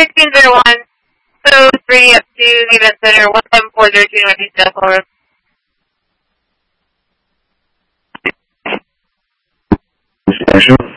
1601, so 3 up to Event Center, 17402 Northeast Delco Road. Special.